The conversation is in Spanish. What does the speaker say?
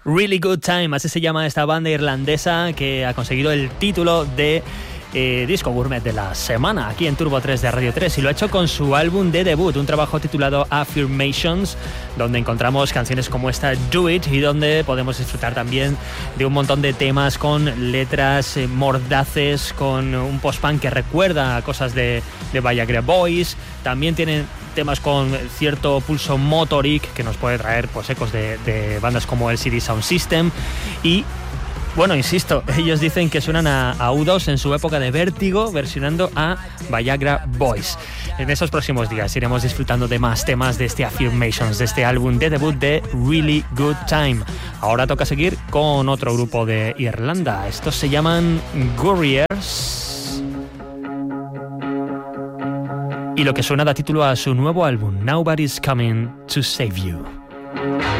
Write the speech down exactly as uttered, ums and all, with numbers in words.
Really Good Time, así se llama esta banda irlandesa que ha conseguido el título de eh, disco gourmet de la semana aquí en Turbo tres de Radio tres, y lo ha hecho con su álbum de debut, un trabajo titulado Affirmations, donde encontramos canciones como esta Do It y donde podemos disfrutar también de un montón de temas con letras eh, mordaces, con un post-punk que recuerda a cosas de, de Viagra Boys. También tienen temas con cierto pulso motoric que nos puede traer pues ecos de, de bandas como el C D Sound System. Y bueno, insisto, ellos dicen que suenan a, a U dos en su época de Vértigo, versionando a Viagra Boys. En esos próximos días iremos disfrutando de más temas de este Affirmations, de este álbum de debut de Really Good Time. Ahora toca seguir con otro grupo de Irlanda. Estos se llaman Gurriers, y lo que suena da título a su nuevo álbum, Nobody's Coming to Save You.